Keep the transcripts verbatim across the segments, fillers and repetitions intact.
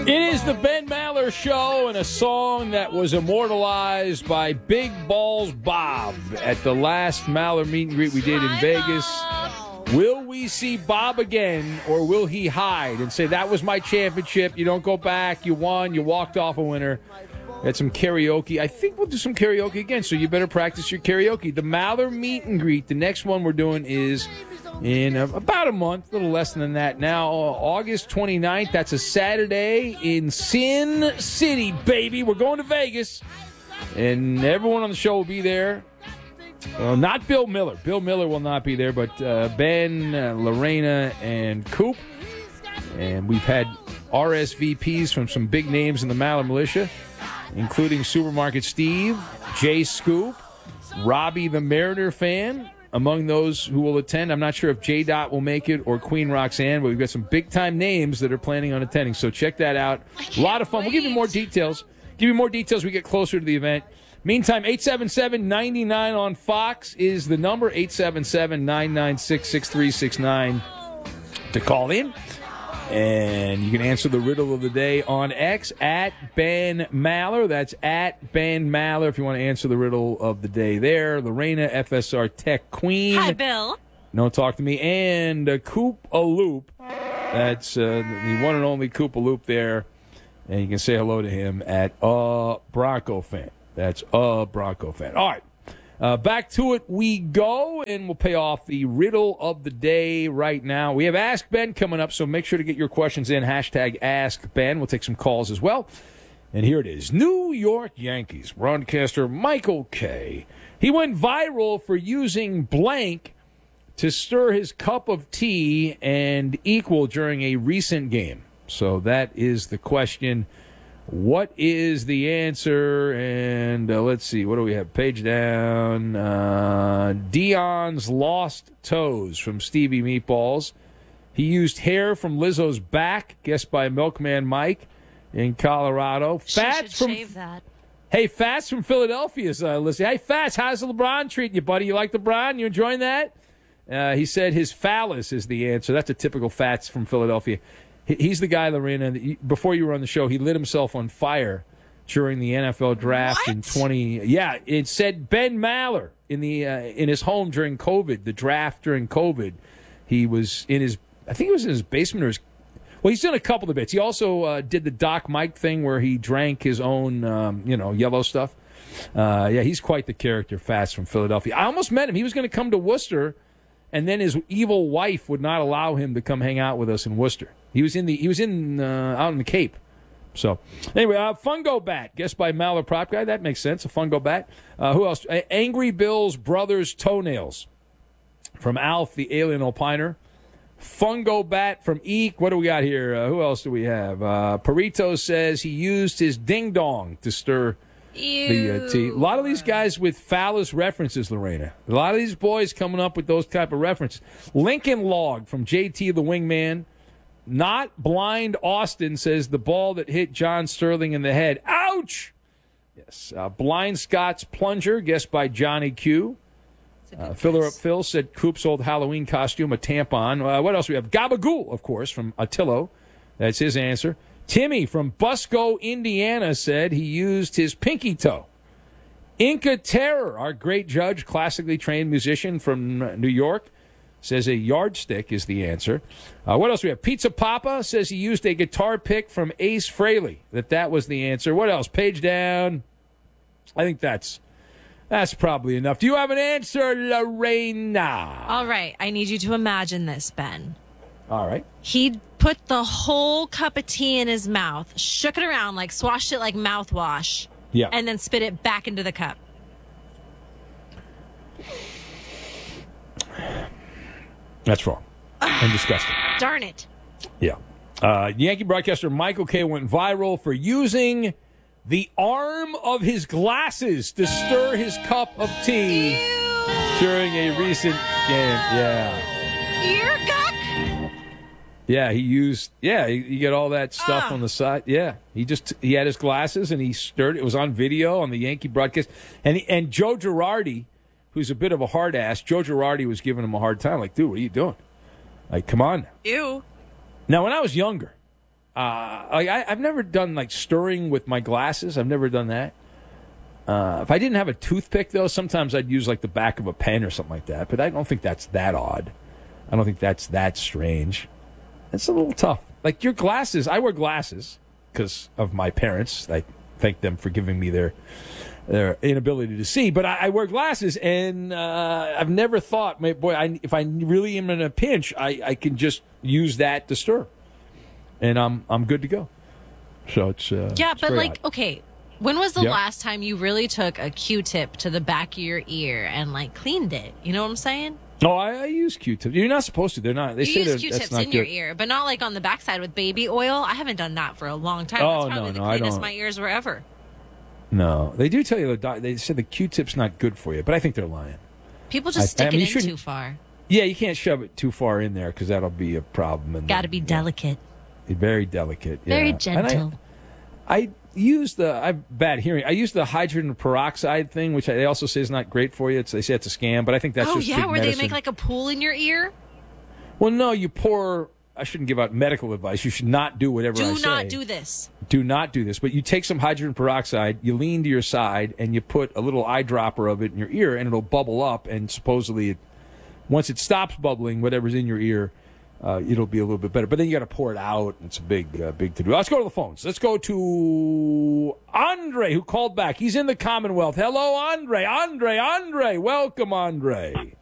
It is the Ben Maller Show, and a song that was immortalized by Big Balls Bob at the last Maller meet and greet we did in Vegas. Will we see Bob again, or will he hide and say, that was my championship, you don't go back, you won, you walked off a winner? Had some karaoke. I think we'll do some karaoke again, so you better practice your karaoke. The Maller meet and greet, the next one we're doing is in about a month, a little less than that now, August twenty-ninth. That's a Saturday in Sin City, baby. We're going to Vegas, and everyone on the show will be there. Uh, not Bill Miller. Bill Miller will not be there, but uh, Ben, uh, Lorena, and Coop. And we've had R S V Ps from some big names in the Maller Militia, including Supermarket Steve, Jay Scoop, Robbie the Mariner fan, among those who will attend. I'm not sure if J-Dot will make it or Queen Roxanne, but we've got some big-time names that are planning on attending, so check that out. A lot of fun. We'll give you more details. Give you more details as we get closer to the event. Meantime, eight seven seven, nine nine on Fox is the number, eight seven seven, nine nine six, six three six nine to call in. And you can answer the riddle of the day on X at Ben Maller. That's at Ben Maller if you want to answer the riddle of the day there. Lorena, F S R Tech Queen. Hi, Bill. No talk to me. And uh, Coop a Loop. That's uh, the one and only Coop a Loop there. And you can say hello to him at a Bronco fan. That's a Bronco fan. All right. Uh, back to it we go, and we'll pay off the riddle of the day right now. We have Ask Ben coming up, so make sure to get your questions in. Hashtag Ask Ben. We'll take some calls as well. And here it is. New York Yankees broadcaster Michael Kay. He went viral for using blank to stir his cup of tea and equal during a recent game. So that is the question. What is the answer? And uh, let's see. What do we have? Page down. Uh, Dion's Lost Toes from Stevie Meatballs. He used hair from Lizzo's back, guessed by Milkman Mike in Colorado. She Fats should from shave that. Hey, Fats from Philadelphia is uh, listening. Hey, Fats, how's LeBron treating you, buddy? You like LeBron? You enjoying that? Uh, he said his phallus is the answer. That's a typical Fats from Philadelphia. He's the guy, Lorena, before you were on the show, he lit himself on fire during the N F L draft what? in twenty. Yeah, it said Ben Maller in the uh, in his home during COVID, the draft during COVID. He was in his, I think it was in his basement or his, well, he's done a couple of bits. He also uh, did the Doc Mike thing where he drank his own, um, you know, yellow stuff. Uh, yeah, he's quite the character, Fats from Philadelphia. I almost met him. He was going to come to Worcester, and then his evil wife would not allow him to come hang out with us in Worcester. He was in the he was in uh, out in the Cape. So anyway, uh, Fungo Bat, guessed by Maller Prop Guy. That makes sense. A Fungo Bat. Uh, who else? Uh, Angry Bill's Brothers Toenails from Alf the Alien Opiner. Fungo Bat from Eek. What do we got here? Uh, who else do we have? Uh, Perito says he used his ding dong to stir Ew. the uh, tea. A lot of these guys with phallus references, Lorena. A lot of these boys coming up with those type of references. Lincoln Log from J T the Wingman. Not Blind Austin says the ball that hit John Sterling in the head. Ouch! Yes. Uh, Blind Scott's Plunger, guessed by Johnny Q. Uh, Filler Up Phil said Coop's old Halloween costume, a tampon. Uh, what else do we have? Gabagool, of course, from Attillo. That's his answer. Timmy from Busco, Indiana, said he used his pinky toe. Inca Terror, our great judge, classically trained musician from New York, says a yardstick is the answer. Uh, what else do we have? Pizza Papa says he used a guitar pick from Ace Frehley, that that was the answer. What else? Page down. I think that's that's probably enough. Do you have an answer, Lorena? All right. I need you to imagine this, Ben. All right. He put the whole cup of tea in his mouth, shook it around, like swashed it like mouthwash, Yeah. and then spit it back into the cup. That's wrong. And disgusting. Darn it. Yeah. Uh, Yankee broadcaster Michael Kay went viral for using the arm of his glasses to stir his cup of tea Ew. during a recent game. Yeah. Ear guck? Yeah, he used, yeah, you you get all that stuff Ah. on the side. Yeah, he just, he had his glasses and he stirred it. It was on video on the Yankee broadcast. And, he, and Joe Girardi, who's a bit of a hard ass, Joe Girardi was giving him a hard time. Like, dude, what are you doing? Like, come on now. Ew. Now, when I was younger, Uh, like I, I've never done like stirring with my glasses. I've never done that. Uh, if I didn't have a toothpick, though, sometimes I'd use like the back of a pen or something like that. But I don't think that's that odd. I don't think that's that strange. It's a little tough. Like your glasses, I wear glasses because of my parents. I thank them for giving me their their inability to see. But I, I wear glasses, and uh, I've never thought, boy, I, if I really am in a pinch, I, I can just use that to stir, and I'm I'm good to go. So it's uh, yeah, it's but like odd. okay. When was the Yep. last time you really took a Q-tip to the back of your ear and like cleaned it? You know what I'm saying? No, I, I use Q-tips. You're not supposed to. They're not. They You say use they're- Q-tips that's not in good. your ear, but not like on the backside with baby oil. I haven't done that for a long time. Oh, That's probably no, the no, I cleanest don't. my ears were ever. No, they do tell you the doc- they said the Q-tip's not good for you, but I think they're lying. People just I- I stick mean, you it in shouldn't- too far. Yeah, you can't shove it too far in there because that'll be a problem. And Got to then, be yeah, delicate. very delicate. Very yeah. And I- gentle. I use the I have bad hearing. I use the hydrogen peroxide thing, which I, they also say is not great for you. It's, they say it's a scam, but I think that's Oh just yeah, big where medicine. they make like a pool in your ear. Well, no, you pour. I shouldn't give out medical advice. You should not do whatever I Do say. not do this. Do not do this. But you take some hydrogen peroxide, you lean to your side, and you put a little eyedropper of it in your ear, and it'll bubble up. And supposedly, it, once it stops bubbling, whatever's in your ear, uh, it'll be a little bit better. But then you got to pour it out. It's a big, uh, big to do. Let's go to the phones. Let's go to Andre, who called back. He's in the Commonwealth. Hello, Andre. Andre, Andre. Welcome, Andre.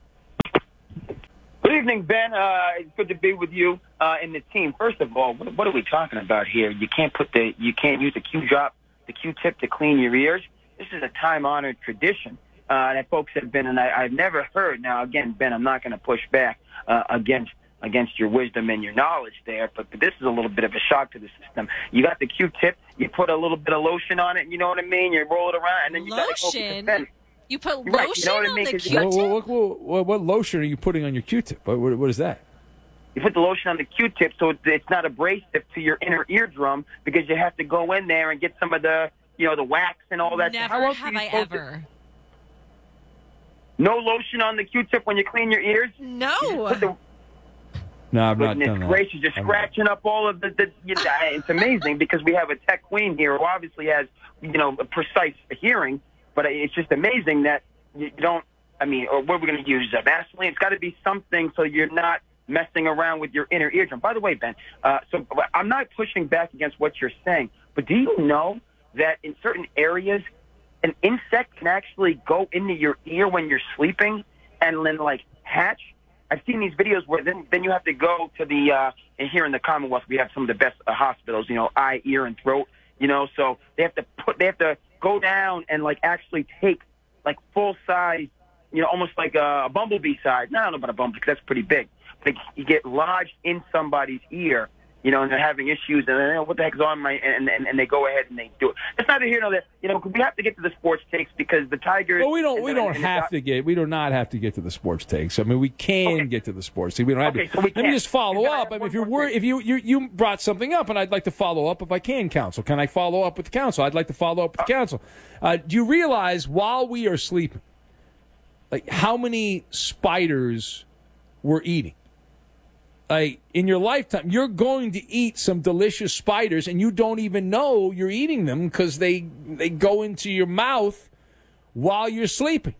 Good evening, Ben. Uh, it's good to be with you uh, and the team. First of all, what, what are we talking about here? You can't put the you can't use the Q drop, the Q-tip to clean your ears. This is a time-honored tradition uh, that folks have been, and I, I've never heard. Now, again, Ben, I'm not going to push back uh, against against your wisdom and your knowledge there, but, but this is a little bit of a shock to the system. You got the Q-tip, you put a little bit of lotion on it, you know what I mean? You roll it around, and then you got to go Lotion? Ben. You put Right, lotion you know what I on mean? the 'Cause you got- Q-tip. What, what, what, what lotion are you putting on your Q-tip? What, what, what is that? You put the lotion on the Q-tip so it's not abrasive to your inner eardrum because you have to go in there and get some of the, you know, the wax and all that. Never How else are have you I supposed to- ever. No lotion on the Q-tip when you clean your ears? No. Put the, No, I've not goodness done that. gracious, you're I'm- scratching up all of the, the you know, it's amazing because we have a tech queen here who obviously has, you know, a precise hearing, but it's just amazing that you don't, I mean, or what are we going to use? Uh, Vaseline? It's got to be something so you're not messing around with your inner eardrum. By the way, Ben, uh, so I'm not pushing back against what you're saying, but do you know that in certain areas, an insect can actually go into your ear when you're sleeping and then, like, hatch? I've seen these videos where then, then you have to go to the, uh, and here in the Commonwealth, we have some of the best uh, hospitals, you know, eye, ear, and throat, you know, so they have to put, they have to go down and, like, actually take, like, full size, you know, almost like a, a bumblebee size. No, I don't know about a bumblebee because that's pretty big. But you get lodged in somebody's ear, you know, and they're having issues, and then, oh, what the heck's on my, and, and and they go ahead and they do it. It's neither here nor there. You know, we have to get to the sports takes because the Tigers. Well, we don't. and We the- don't and the have Do- to get. We do not have to get to the sports takes. I mean, we can Okay. get to the sports takes. We don't have Okay, to. so we Let me can. just follow And then I up. have I mean, one if you're more worried, thing. if you, you you brought something up, and I'd like to follow up if I can, counsel. Can I follow up with the counsel? I'd like to follow up with the counsel. Uh, do you realize while we are sleeping, like how many spiders we're eating? Like in your lifetime, you're going to eat some delicious spiders, and you don't even know you're eating them because they they go into your mouth while you're sleeping.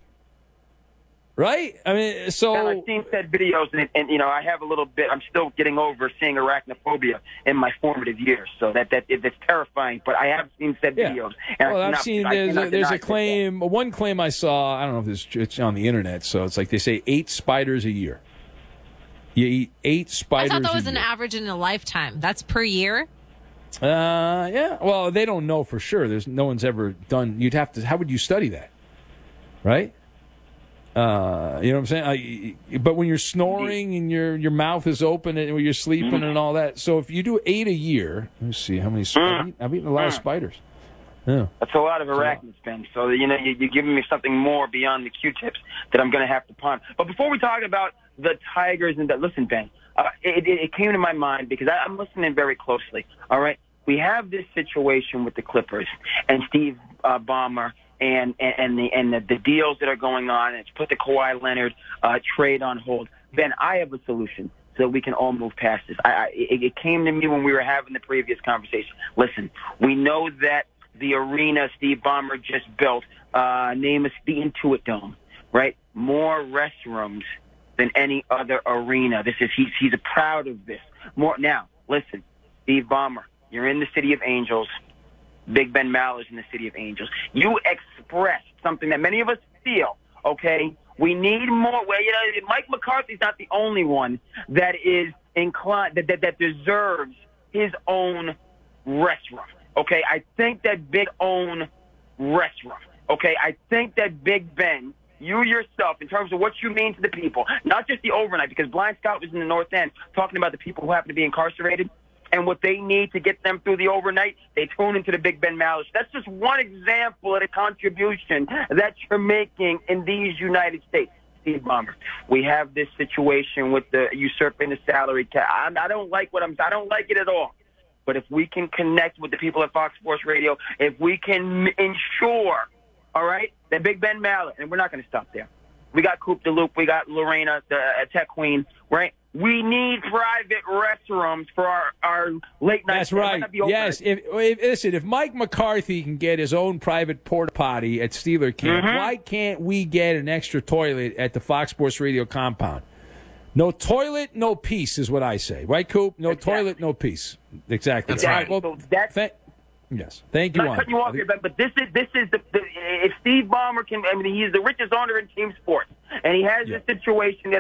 Right? I mean, so And I've seen said videos, and, and you know, I have a little bit. I'm still getting over seeing arachnophobia in my formative years, so that that it's terrifying. But I have seen said Yeah. videos. And well, I I've cannot- seen I there's cannot a, there's deny a that. claim. One claim I saw. I don't know if this it's on the internet. So it's like they say eight spiders a year. You eat eight I spiders. thought that was a an year. average in a lifetime. That's per year. Uh, yeah. Well, they don't know for sure. There's no one's ever done. You'd have to. How would you study that? Right. Uh, you know what I'm saying? Uh, but when you're snoring and your your mouth is open and when you're sleeping Mm-hmm. and all that, so if you do eight a year, let me see how many. sp- I've eaten, I've eaten a lot of spiders. Yeah. That's a lot of arachnids, Ben. So, you know, you, you're giving me something more beyond the Q-tips that I'm going to have to ponder. But before we talk about the Tigers and that, listen, Ben, uh, it, it, it came to my mind because I, I'm listening very closely. All right, we have this situation with the Clippers and Steve uh, Ballmer and and, and the and the, the deals that are going on. It's put the Kawhi Leonard uh, trade on hold. Ben, I have a solution. so that we can all move past this. I, I, it, it came to me when we were having the previous conversation. Listen, we know that the arena Steve Ballmer just built, uh, name is the Intuit Dome, right? More restrooms than any other arena. This is he's he's proud of this. More now. Listen, Steve Ballmer, you're in the City of Angels. Big Ben Maller's in the City of Angels. You expressed something that many of us feel. Okay, we need more. Well, you know, Mike McCarthy's not the only one that is inclined that that, that deserves his own restaurant. Okay, I think that Big own restaurant. Okay, I think that Big Ben, you yourself, in terms of what you mean to the people, not just the overnight, because Blind Scott was in the North End talking about the people who happen to be incarcerated and what they need to get them through the overnight, they tune into the Big Ben Maller. That's just one example of the contribution that you're making in these United States. Steve Ballmer, we have this situation with the usurping the salary cap. I, I don't like what I'm. I don't like it at all. But if we can connect with the people at Fox Sports Radio, if we can ensure, all right, that Big Ben Maller, and we're not going to stop there. We got Coop DeLupe, we got Lorena, the uh, tech queen, right? We need private restrooms for our, our late night. That's right. Yes. If, if, listen, if Mike McCarthy can get his own private porta potty at Steeler camp, mm-hmm. why can't we get an extra toilet at the Fox Sports Radio compound? No toilet, no peace is what I say. Right, Coop? No exactly. toilet, no peace. Exactly. Exactly. All right. Well, so that's, th- yes. Thank you, I'm not cutting you off here, but, but this is this is the, the if Steve Ballmer can. I mean, he's the richest owner in team sports, and he has yeah. this situation that